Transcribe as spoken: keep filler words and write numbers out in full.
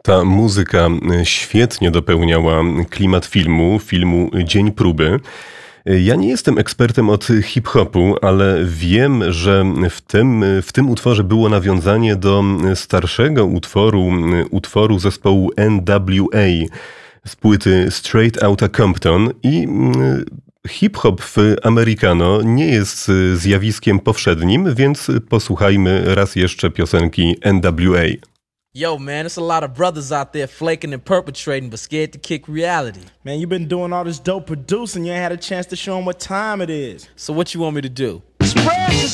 Ta muzyka świetnie dopełniała klimat filmu, filmu Dzień Próby. Ja nie jestem ekspertem od hip-hopu, ale wiem, że w tym, w tym utworze było nawiązanie do starszego utworu, utworu zespołu N W A z płyty Straight Outta Compton i hip-hop w Americano nie jest zjawiskiem powszednim, więc posłuchajmy raz jeszcze piosenki N W A. Yo, man, there's a lot of brothers out there flaking and perpetrating, but scared to kick reality. Man, you've been doing all this dope producing. You ain't had a chance to show them what time it is. So what you want me to do? Spread the